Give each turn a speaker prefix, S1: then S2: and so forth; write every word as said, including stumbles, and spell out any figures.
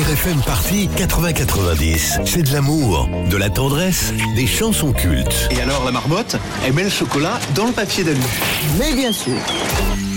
S1: R F M Party quatre-vingts quatre-vingt-dix. C'est de l'amour, de la tendresse, des chansons cultes.
S2: Et alors la marmotte, elle met le chocolat dans le papier d'alu.
S3: Mais bien sûr.